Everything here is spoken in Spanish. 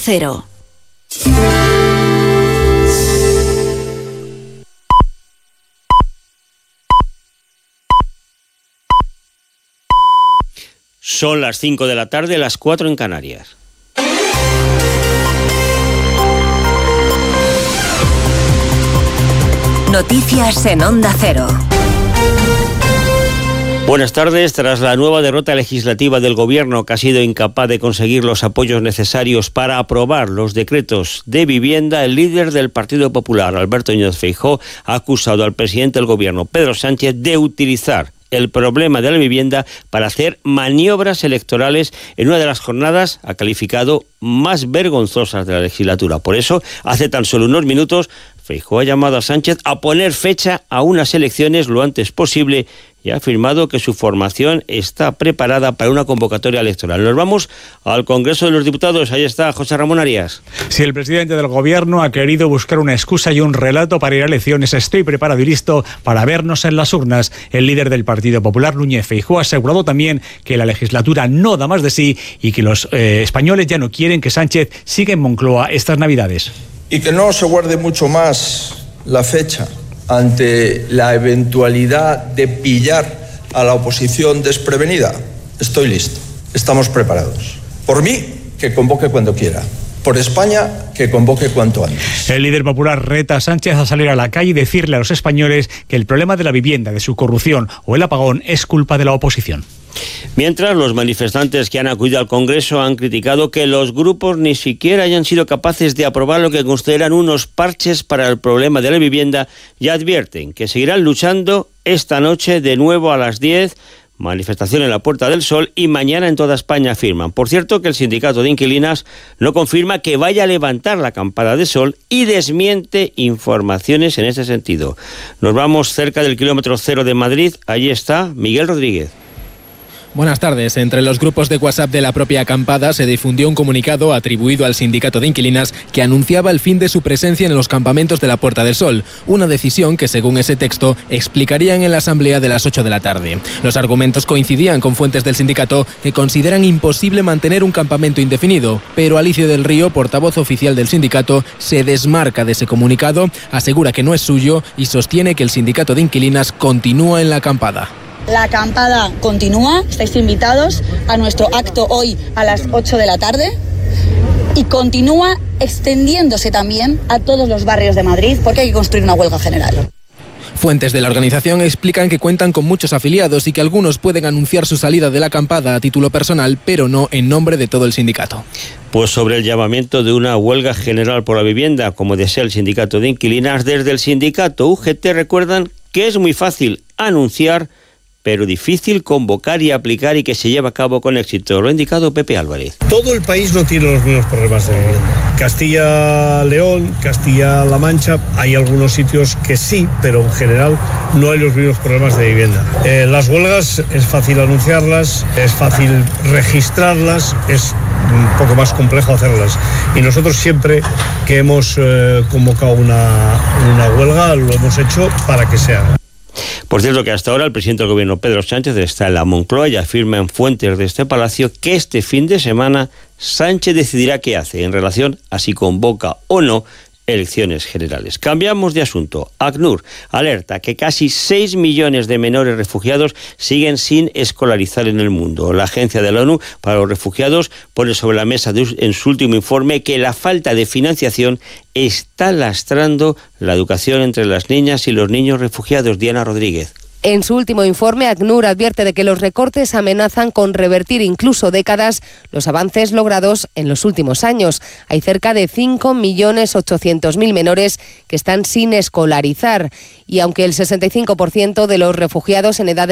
Cero. Son las 5 de la tarde, las 4 en Canarias. Noticias en Onda Cero. Buenas tardes. Tras la nueva derrota legislativa del Gobierno, que ha sido incapaz de conseguir los apoyos necesarios para aprobar los decretos de vivienda, el líder del Partido Popular, Alberto Núñez Feijóo, ha acusado al presidente del Gobierno, Pedro Sánchez, de utilizar el problema de la vivienda para hacer maniobras electorales en una de las jornadas, ha calificado, más vergonzosas de la legislatura. Por eso, hace tan solo unos minutos, Feijóo ha llamado a Sánchez a poner fecha a unas elecciones lo antes posible y ha afirmado que su formación está preparada para una convocatoria electoral. Nos vamos al Congreso de los Diputados. Ahí está José Ramón Arias. Si el presidente del Gobierno ha querido buscar una excusa y un relato para ir a elecciones, estoy preparado y listo para vernos en las urnas. El líder del Partido Popular, Núñez Feijóo, ha asegurado también que la legislatura no da más de sí y que los españoles ya no quieren que Sánchez siga en Moncloa estas Navidades. Y que no se guarde mucho más la fecha ante la eventualidad de pillar a la oposición desprevenida. Estoy listo, estamos preparados. Por mí, que convoque cuando quiera. Por España, que convoque cuanto antes. El líder popular reta a Sánchez a salir a la calle y decirle a los españoles que el problema de la vivienda, de su corrupción o el apagón es culpa de la oposición. Mientras, los manifestantes que han acudido al Congreso han criticado que los grupos ni siquiera hayan sido capaces de aprobar lo que consideran unos parches para el problema de la vivienda y advierten que seguirán luchando esta noche de nuevo a las 10, manifestación en la Puerta del Sol, y mañana en toda España, afirman. Por cierto, que el sindicato de inquilinas no confirma que vaya a levantar la campana de sol y desmiente informaciones en ese sentido. Nos vamos cerca del kilómetro cero de Madrid. Allí está Miguel Rodríguez. Buenas tardes. Entre los grupos de WhatsApp de la propia acampada se difundió un comunicado atribuido al sindicato de inquilinas que anunciaba el fin de su presencia en los campamentos de la Puerta del Sol, una decisión que, según ese texto, explicarían en la asamblea de las 8 de la tarde. Los argumentos coincidían con fuentes del sindicato que consideran imposible mantener un campamento indefinido, pero Alicia del Río, portavoz oficial del sindicato, se desmarca de ese comunicado, asegura que no es suyo y sostiene que el sindicato de inquilinas continúa en la acampada. La acampada continúa, estáis invitados a nuestro acto hoy a las 8 de la tarde y continúa extendiéndose también a todos los barrios de Madrid porque hay que construir una huelga general. Fuentes de la organización explican que cuentan con muchos afiliados y que algunos pueden anunciar su salida de la acampada a título personal, pero no en nombre de todo el sindicato. Pues sobre el llamamiento de una huelga general por la vivienda, como desea el sindicato de inquilinas, desde el sindicato UGT recuerdan que es muy fácil anunciar, pero difícil convocar y aplicar y que se lleve a cabo con éxito. Lo ha indicado Pepe Álvarez. Todo el país no tiene los mismos problemas de vivienda. Castilla-León, Castilla-La Mancha, hay algunos sitios que sí, pero en general no hay los mismos problemas de vivienda. Las huelgas es fácil anunciarlas, es fácil registrarlas, es un poco más complejo hacerlas. Y nosotros siempre que hemos convocado una huelga lo hemos hecho para que se haga. Por cierto, que hasta ahora el presidente del Gobierno, Pedro Sánchez, está en la Moncloa y afirma en fuentes de este palacio que este fin de semana Sánchez decidirá qué hace en relación a si convoca o no elecciones generales. Cambiamos de asunto. ACNUR alerta que casi 6 millones de menores refugiados siguen sin escolarizar en el mundo. La Agencia de la ONU para los Refugiados pone sobre la mesa en su último informe que la falta de financiación está lastrando la educación entre las niñas y los niños refugiados. Diana Rodríguez. En su último informe, ACNUR advierte de que los recortes amenazan con revertir incluso décadas los avances logrados en los últimos años. Hay cerca de 5.800.000 menores que están sin escolarizar y aunque el 65% de los refugiados en edad de